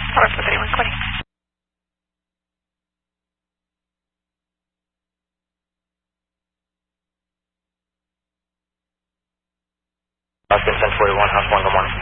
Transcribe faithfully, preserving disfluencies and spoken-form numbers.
Alright, for thirty-one twenty. Austin ten forty-one, house one, good morning.